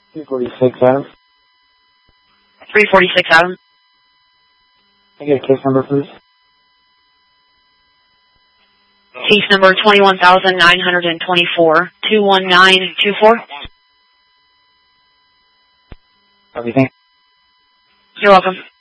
346 Adam. 346 Adam. Can I get a case number, please? Case number 21,924, 21924. Everything. You're welcome.